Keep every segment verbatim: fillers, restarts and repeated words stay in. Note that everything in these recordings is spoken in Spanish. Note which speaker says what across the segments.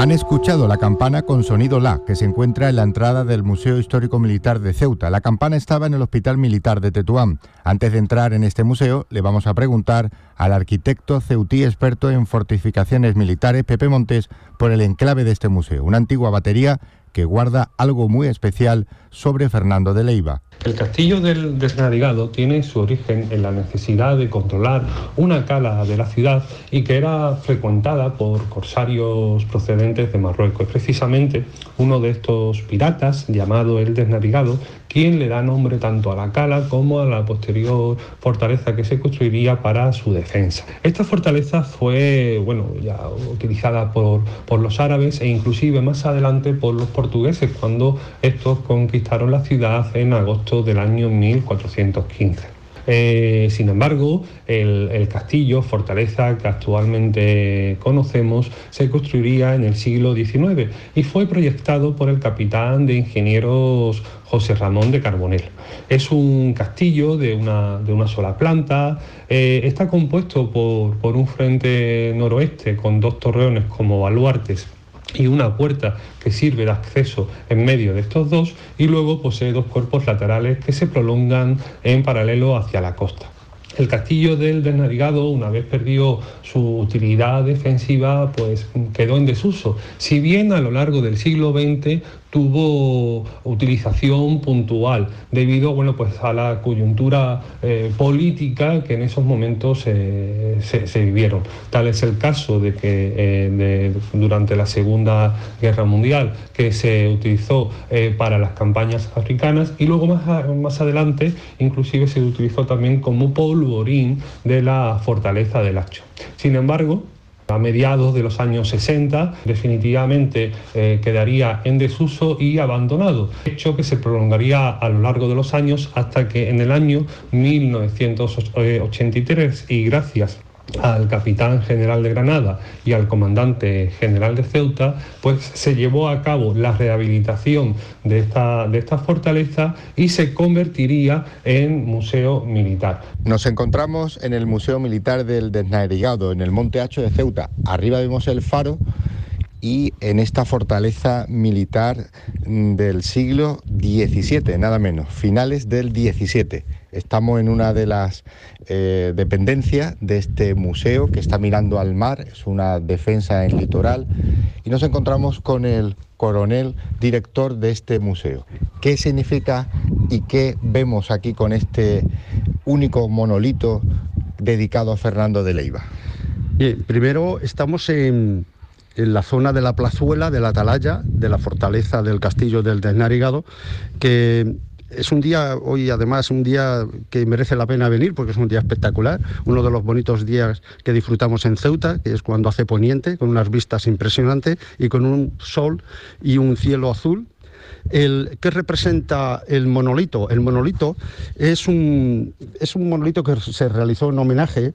Speaker 1: Han escuchado la campana con sonido La, que se encuentra en la entrada del Museo Histórico Militar de Ceuta. La campana estaba en el Hospital Militar de Tetuán. Antes de entrar en este museo, le vamos a preguntar al arquitecto ceutí experto en fortificaciones militares, Pepe Montes, por el enclave de este museo, una antigua batería que guarda algo muy especial sobre Fernando de Leiva.
Speaker 2: El castillo del Desnarigado tiene su origen en la necesidad de controlar una cala de la ciudad y que era frecuentada por corsarios procedentes de Marruecos. Es precisamente uno de estos piratas, llamado el Desnarigado, quien le da nombre tanto a la cala como a la posterior fortaleza que se construiría para su defensa. Esta fortaleza fue, bueno, ya utilizada por, por los árabes e inclusive más adelante por los portugueses cuando estos conquistaron la ciudad en agosto del año mil cuatrocientos quince. Eh, sin embargo, el, el castillo, fortaleza que actualmente conocemos, se construiría en el siglo diecinueve y fue proyectado por el capitán de ingenieros José Ramón de Carbonell. Es un castillo de una, de una sola planta, eh, está compuesto por, por un frente noroeste con dos torreones como baluartes y una puerta que sirve de acceso en medio de estos dos, y luego posee dos cuerpos laterales que se prolongan en paralelo hacia la costa. El castillo del Desnarigado, una vez perdió su utilidad defensiva, pues quedó en desuso. Si bien a lo largo del siglo veinte tuvo utilización puntual debido, bueno, pues a la coyuntura eh, política que en esos momentos eh, se, se vivieron. Tal es el caso de que eh, de, durante la Segunda Guerra Mundial, que se utilizó eh, para las campañas africanas, y luego más, a, más adelante inclusive se utilizó también como polvorín de la fortaleza del Hacho. Sin embargo, a mediados de los años sesenta, definitivamente eh, quedaría en desuso y abandonado, hecho que se prolongaría a lo largo de los años hasta que en el año mil novecientos ochenta y tres, y gracias al capitán general de Granada y al comandante general de Ceuta, pues se llevó a cabo la rehabilitación de esta, de esta fortaleza y se convertiría en museo militar.
Speaker 1: Nos encontramos en el Museo Militar del Desnarigado, en el Monte Hacho de Ceuta. Arriba vemos el faro y en esta fortaleza militar del siglo diecisiete, nada menos, finales del diecisiete. Estamos en una de las eh, dependencias de este museo que está mirando al mar, es una defensa en litoral, y nos encontramos con el coronel director de este museo. ¿Qué significa y qué vemos aquí con este único monolito dedicado a Fernando de Leiva?
Speaker 3: Bien, primero estamos en... en la zona de la plazuela, de la atalaya, de la fortaleza del castillo del Desnarigado, que es un día, hoy además, un día que merece la pena venir porque es un día espectacular, uno de los bonitos días que disfrutamos en Ceuta, que es cuando hace poniente, con unas vistas impresionantes y con un sol y un cielo azul. El, ¿Qué representa el monolito? El monolito es un, es un monolito que se realizó en homenaje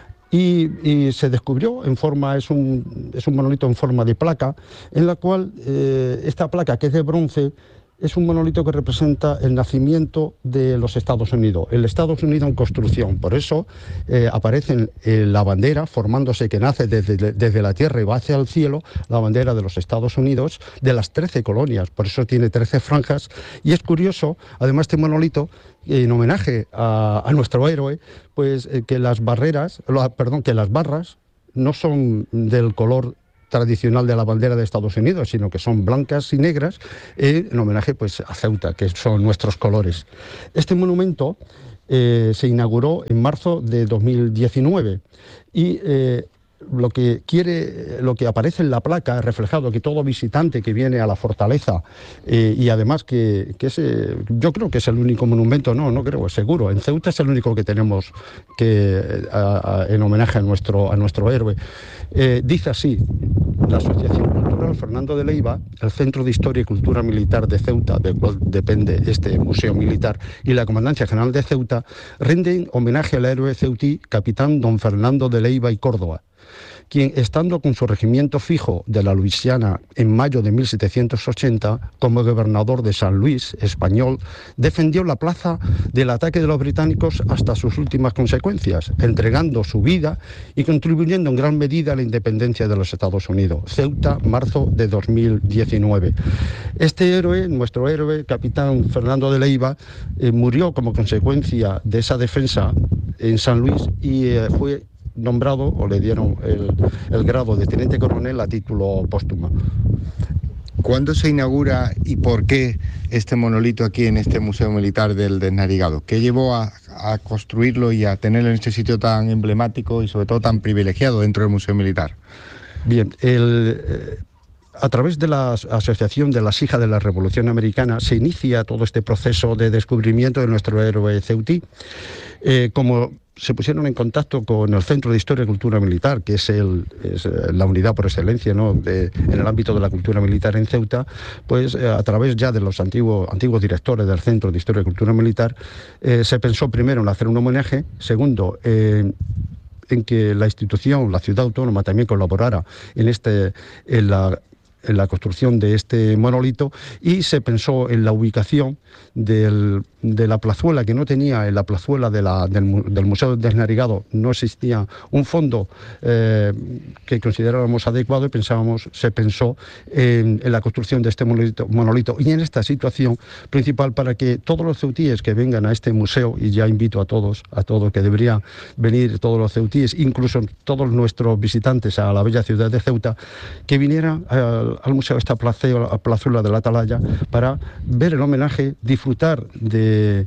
Speaker 3: Y, y se descubrió en forma, es un, es un monolito en forma de placa, en la cual eh, esta placa, que es de bronce, es un monolito que representa el nacimiento de los Estados Unidos, el Estados Unidos en construcción. Por eso eh, aparece eh, la bandera, formándose, que nace desde, desde la tierra y va hacia el cielo, la bandera de los Estados Unidos, de las trece colonias, por eso tiene trece franjas. Y es curioso, además, este monolito, en homenaje a, a nuestro héroe, pues eh, que las barreras, lo, perdón, que las barras no son del color tradicional de la bandera de Estados Unidos, sino que son blancas y negras, eh, en homenaje pues a Ceuta, que son nuestros colores. Este monumento eh, se inauguró en marzo de dos mil diecinueve y eh, lo que quiere, lo que aparece en la placa reflejado, que todo visitante que viene a la fortaleza eh, y además que, que es, eh, yo creo que es el único monumento, no, no creo, es seguro, en Ceuta es el único que tenemos que a, a, en homenaje a nuestro, a nuestro héroe. Eh, dice así: la Asociación Cultural Fernando de Leiva, el Centro de Historia y Cultura Militar de Ceuta, del cual depende este Museo Militar, y la Comandancia General de Ceuta, rinden homenaje al héroe ceutí, capitán don Fernando de Leiva y Córdoba. quien, estando con su regimiento fijo de la Luisiana en mayo de mil setecientos ochenta, como gobernador de San Luis, español, defendió la plaza del ataque de los británicos hasta sus últimas consecuencias, entregando su vida y contribuyendo en gran medida a la independencia de los Estados Unidos. Ceuta, marzo de dos mil diecinueve. Este héroe, nuestro héroe, capitán Fernando de Leiva, eh, murió como consecuencia de esa defensa en San Luis y eh, fue nombrado, o le dieron el, el grado de teniente coronel a título póstumo.
Speaker 1: ¿Cuándo se inaugura y por qué este monolito aquí en este Museo Militar del Desnarigado? ¿Qué llevó a, a construirlo y a tenerlo en este sitio tan emblemático y sobre todo tan privilegiado dentro del Museo Militar?
Speaker 3: Bien, el... Eh, A través de la Asociación de las Hijas de la Revolución Americana se inicia todo este proceso de descubrimiento de nuestro héroe ceutí. Eh, como se pusieron en contacto con el Centro de Historia y Cultura Militar, que es, el, es la unidad por excelencia, ¿no?, de, en el ámbito de la cultura militar en Ceuta, pues eh, a través ya de los antiguos, antiguos directores del Centro de Historia y Cultura Militar, eh, se pensó primero en hacer un homenaje, segundo, eh, en que la institución, la ciudad autónoma, también colaborara en, este, en la en la construcción de este monolito, y se pensó en la ubicación del, de la plazuela, que no tenía en la plazuela de la, del, del Museo del Desnarigado, no existía un fondo eh, que considerábamos adecuado, y pensábamos, se pensó en, en la construcción de este monolito, monolito y en esta situación principal para que todos los ceutíes que vengan a este museo, y ya invito a todos, a todos que deberían venir todos los ceutíes, incluso todos nuestros visitantes a la bella ciudad de Ceuta, que vinieran a al museo, esta plazuela, plazuela de la Atalaya, para ver el homenaje, disfrutar de,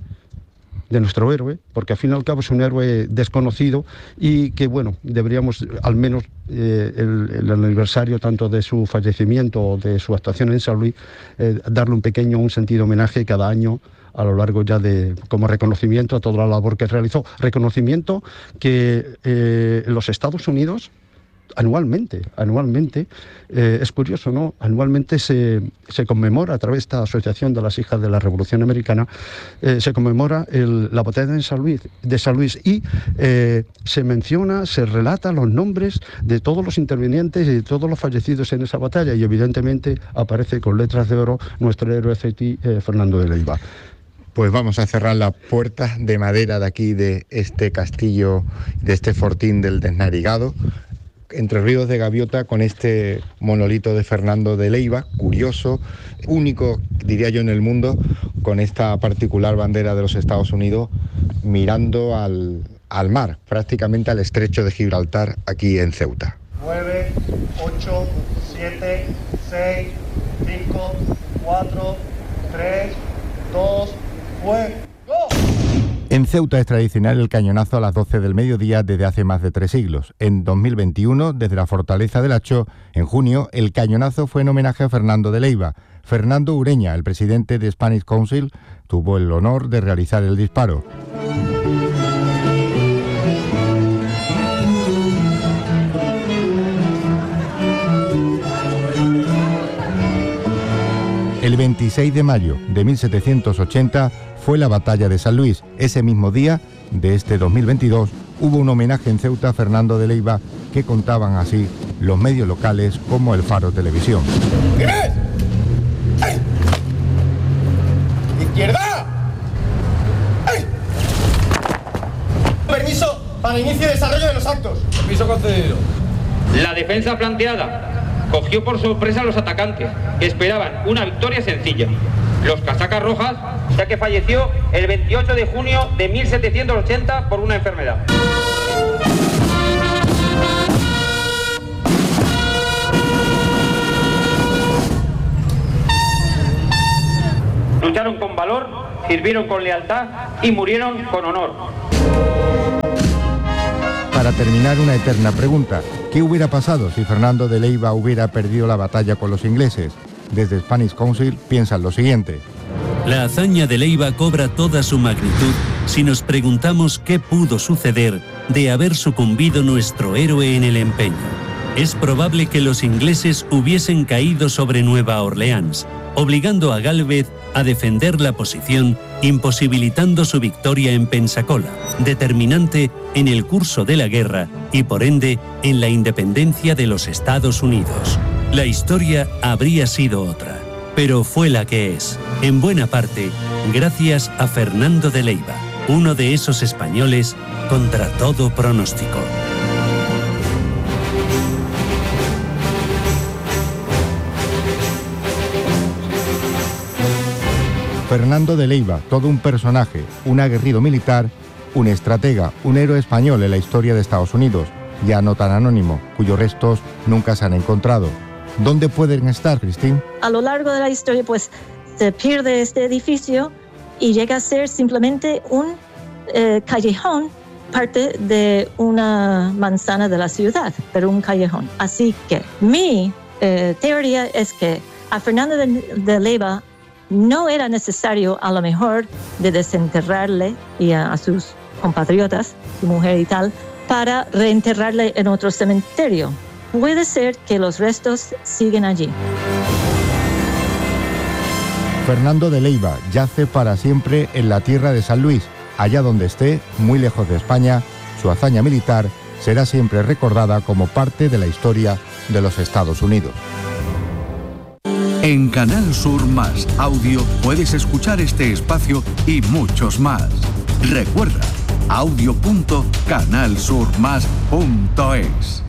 Speaker 3: de nuestro héroe, porque al fin y al cabo es un héroe desconocido y que, bueno, deberíamos al menos eh, el, el aniversario tanto de su fallecimiento o de su actuación en San Luis, eh, darle un pequeño, un sentido homenaje cada año a lo largo ya de, como reconocimiento a toda la labor que realizó, reconocimiento que eh, en los Estados Unidos anualmente, anualmente, eh, es curioso, ¿no? Anualmente se, se conmemora a través de esta Asociación de las Hijas de la Revolución Americana, eh, se conmemora el, la batalla de San Luis, de San Luis y eh, se menciona, se relata los nombres de todos los intervinientes y de todos los fallecidos en esa batalla, y evidentemente aparece con letras de oro nuestro héroe ceutí, eh, Fernando de Leiva.
Speaker 1: Pues vamos a cerrar la puerta de madera de aquí, de este castillo, de este fortín del Desnarigado, entre ríos de gaviota, con este monolito de Fernando de Leiva, curioso, único, diría yo, en el mundo, con esta particular bandera de los Estados Unidos mirando al, al mar, prácticamente al estrecho de Gibraltar, aquí en Ceuta.
Speaker 4: nueve, ocho, siete, seis, cinco, cuatro, tres, dos, fuego.
Speaker 1: En Ceuta es tradicional el cañonazo a las doce del mediodía desde hace más de tres siglos. En dos mil veintiuno, desde la Fortaleza del Hacho, en junio, el cañonazo fue en homenaje a Fernando de Leiva. Fernando Ureña, el presidente de Spanish Council, tuvo el honor de realizar el disparo. El veintiséis de mayo de mil setecientos ochenta fue la batalla de San Luis. Ese mismo día, de este dos mil veintidós, hubo un homenaje en Ceuta a Fernando de Leiva, que contaban así los medios locales como el Faro Televisión.
Speaker 5: ¡Inés! ¡Ay! ¡Izquierda! ¡Ay! Permiso para inicio y desarrollo de los actos.
Speaker 6: Permiso concedido.
Speaker 7: La defensa planteada cogió por sorpresa a los atacantes, que esperaban una victoria sencilla. Los casacas rojas, ya que falleció el veintiocho de junio de mil setecientos ochenta por una enfermedad. Lucharon con valor, sirvieron con lealtad y murieron con honor.
Speaker 1: Para terminar, una eterna pregunta: ¿qué hubiera pasado si Fernando de Leiva hubiera perdido la batalla con los ingleses? Desde Spanish Council piensan lo siguiente:
Speaker 8: la hazaña de Leiva cobra toda su magnitud si nos preguntamos qué pudo suceder de haber sucumbido nuestro héroe en el empeño. Es probable que los ingleses hubiesen caído sobre Nueva Orleans, obligando a Gálvez a defender la posición, imposibilitando su victoria en Pensacola, determinante en el curso de la guerra y por ende en la independencia de los Estados Unidos. La historia habría sido otra, pero fue la que es, en buena parte, gracias a Fernando de Leiva, uno de esos españoles contra todo pronóstico.
Speaker 1: Fernando de Leiva, todo un personaje, un aguerrido militar, un estratega, un héroe español en la historia de Estados Unidos, ya no tan anónimo, cuyos restos nunca se han encontrado. ¿Dónde pueden estar, Cristín?
Speaker 6: A lo largo de la historia, pues, se pierde este edificio y llega a ser simplemente un eh, callejón, parte de una manzana de la ciudad, pero un callejón. Así que mi eh, teoría es que a Fernando de, de Leiva no era necesario, a lo mejor, de desenterrarle y a, a sus compatriotas, su mujer y tal, para reenterrarle en otro cementerio. Puede ser que los restos siguen allí.
Speaker 1: Fernando de Leiva yace para siempre en la tierra de San Luis. Allá donde esté, muy lejos de España, su hazaña militar será siempre recordada como parte de la historia de los Estados Unidos.
Speaker 9: En Canal Sur Más Audio puedes escuchar este espacio y muchos más. Recuerda, audio punto canal sur más punto es.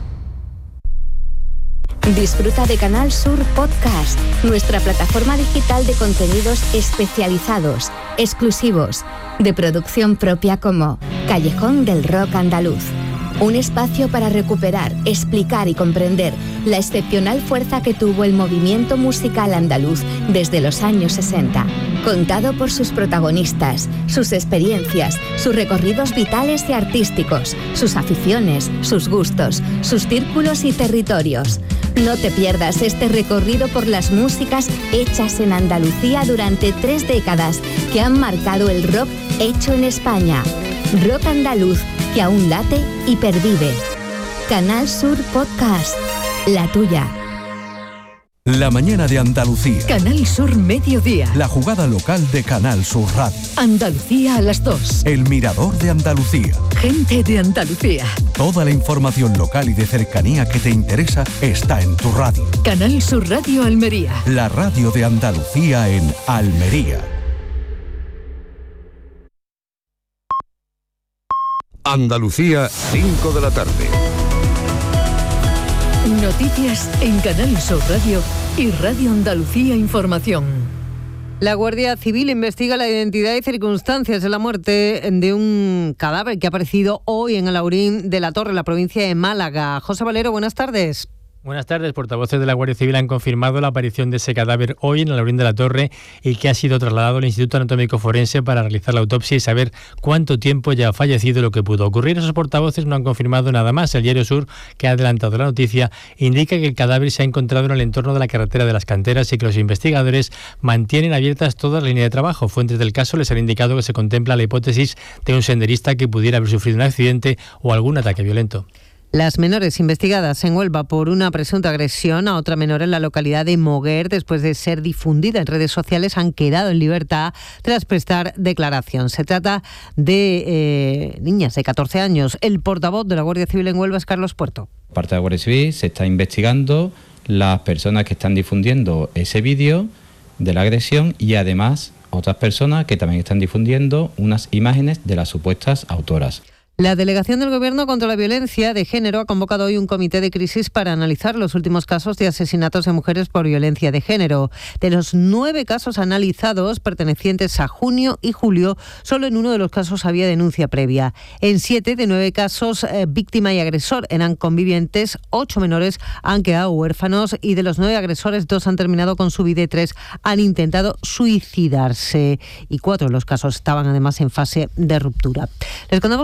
Speaker 10: Disfruta de Canal Sur Podcast, nuestra plataforma digital de contenidos especializados, exclusivos, de producción propia como Callejón del Rock Andaluz. Un espacio para recuperar, explicar y comprender la excepcional fuerza que tuvo el movimiento musical andaluz desde los años sesenta. Contado por sus protagonistas, sus experiencias, sus recorridos vitales y artísticos, sus aficiones, sus gustos, sus círculos y territorios. No te pierdas este recorrido por las músicas hechas en Andalucía durante tres décadas que han marcado el rock hecho en España. Rock andaluz que aún late y pervive. Canal Sur Podcast, la tuya.
Speaker 9: La mañana de Andalucía.
Speaker 11: Canal Sur Mediodía.
Speaker 9: La jugada local de Canal Sur Radio.
Speaker 11: Andalucía a las dos.
Speaker 9: El mirador de Andalucía.
Speaker 11: Gente de Andalucía.
Speaker 9: Toda la información local y de cercanía que te interesa está en tu radio.
Speaker 11: Canal Sur Radio Almería.
Speaker 9: La radio de Andalucía en Almería. Andalucía, cinco de la tarde.
Speaker 11: Noticias en Canal Sur Radio y Radio Andalucía Información.
Speaker 12: La Guardia Civil investiga la identidad y circunstancias de la muerte de un cadáver que ha aparecido hoy en Alhaurín de la Torre, en la provincia de Málaga. José Valero, buenas tardes.
Speaker 13: Buenas tardes. Portavoces de la Guardia Civil han confirmado la aparición de ese cadáver hoy en Alhaurín de la Torre y que ha sido trasladado al Instituto Anatómico Forense para realizar la autopsia y saber cuánto tiempo ya ha fallecido y lo que pudo ocurrir. Esos portavoces no han confirmado nada más. El Diario Sur, que ha adelantado la noticia, indica que el cadáver se ha encontrado en el entorno de la carretera de las Canteras y que los investigadores mantienen abiertas todas las líneas de trabajo. Fuentes del caso les han indicado que se contempla la hipótesis de un senderista que pudiera haber sufrido un accidente o algún ataque violento.
Speaker 12: Las menores investigadas en Huelva por una presunta agresión a otra menor en la localidad de Moguer, después de ser difundida en redes sociales, han quedado en libertad tras prestar declaración. Se trata de eh, niñas de catorce años. El portavoz de la Guardia Civil en Huelva es Carlos Puerto.
Speaker 14: Por parte de la Guardia Civil se está investigando las personas que están difundiendo ese vídeo de la agresión y además otras personas que también están difundiendo unas imágenes de las supuestas autoras.
Speaker 12: La Delegación del Gobierno contra la Violencia de Género ha convocado hoy un comité de crisis para analizar los últimos casos de asesinatos de mujeres por violencia de género. De los nueve casos analizados pertenecientes a junio y julio, solo en uno de los casos había denuncia previa. En siete de nueve casos, eh, víctima y agresor eran convivientes, ocho menores han quedado huérfanos y de los nueve agresores, dos han terminado con su vida y tres han intentado suicidarse. Y cuatro de los casos estaban además en fase de ruptura. Les contamos también que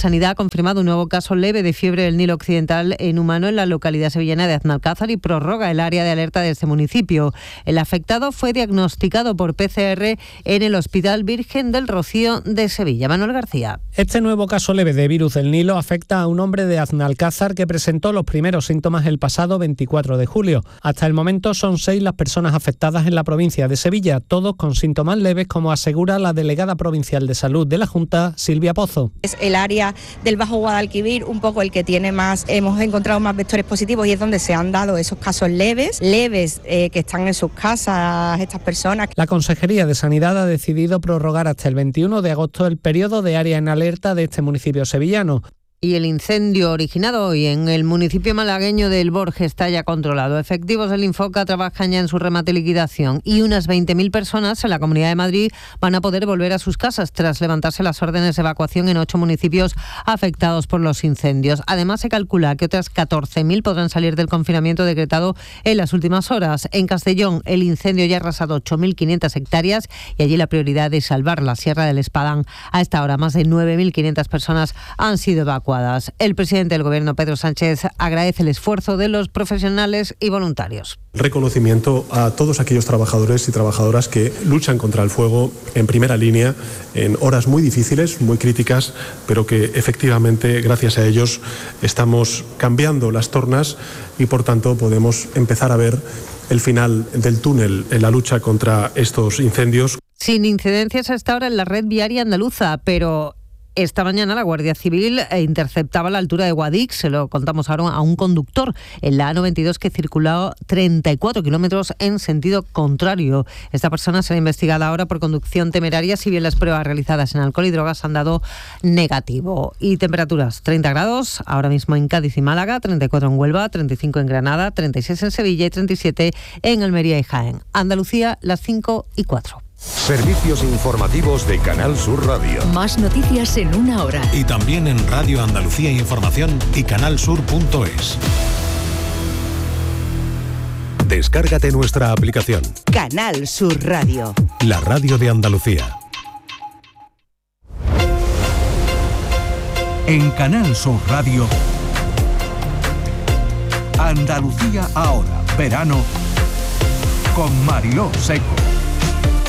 Speaker 12: Sanidad ha confirmado un nuevo caso leve de fiebre del Nilo Occidental en humano en la localidad sevillana de Aznalcázar y prorroga el área de alerta de este municipio. El afectado fue diagnosticado por P C R en el Hospital Virgen del Rocío de Sevilla. Manuel García.
Speaker 15: Este nuevo caso leve de virus del Nilo afecta a un hombre de Aznalcázar que presentó los primeros síntomas el pasado veinticuatro de julio. Hasta el momento son seis las personas afectadas en la provincia de Sevilla, todos con síntomas leves, como asegura la delegada provincial de salud de la Junta, Silvia Pozo.
Speaker 16: Es el área del Bajo Guadalquivir un poco el que tiene más, hemos encontrado más vectores positivos y es donde se han dado esos casos leves, leves eh, que están en sus casas estas personas.
Speaker 15: La Consejería de Sanidad ha decidido prorrogar hasta el veintiuno de agosto el periodo de área en alerta de este municipio sevillano.
Speaker 12: Y el incendio originado hoy en el municipio malagueño del Borges está ya controlado. Efectivos del Infoca trabajan ya en su remate y liquidación y unas veinte mil personas en la Comunidad de Madrid van a poder volver a sus casas tras levantarse las órdenes de evacuación en ocho municipios afectados por los incendios. Además, se calcula que otras catorce mil podrán salir del confinamiento decretado en las últimas horas. En Castellón, el incendio ya ha arrasado ocho mil quinientas hectáreas y allí la prioridad es salvar la Sierra del Espadán. A esta hora, más de nueve mil quinientas personas han sido evacuadas. El presidente del Gobierno, Pedro Sánchez, agradece el esfuerzo de los profesionales y voluntarios.
Speaker 17: Reconocimiento a todos aquellos trabajadores y trabajadoras que luchan contra el fuego en primera línea en horas muy difíciles, muy críticas, pero que efectivamente gracias a ellos estamos cambiando las tornas y por tanto podemos empezar a ver el final del túnel en la lucha contra estos incendios.
Speaker 12: Sin incidencias hasta ahora en la red viaria andaluza, pero esta mañana la Guardia Civil interceptaba a la altura de Guadix, se lo contamos ahora, a un conductor en la A noventa y dos que circulaba treinta y cuatro kilómetros en sentido contrario. Esta persona será investigada ahora por conducción temeraria, si bien las pruebas realizadas en alcohol y drogas han dado negativo. Y temperaturas, treinta grados ahora mismo en Cádiz y Málaga, treinta y cuatro en Huelva, treinta y cinco en Granada, treinta y seis en Sevilla y treinta y siete en Almería y Jaén. Andalucía, las cinco y cuatro.
Speaker 18: Servicios informativos de Canal Sur Radio.
Speaker 11: Más noticias en una hora.
Speaker 18: Y también en Radio Andalucía Información y canalsur punto es. Descárgate nuestra aplicación.
Speaker 19: Canal Sur Radio.
Speaker 18: La radio de Andalucía.
Speaker 9: En Canal Sur Radio, Andalucía ahora, verano, con Mariló Seco.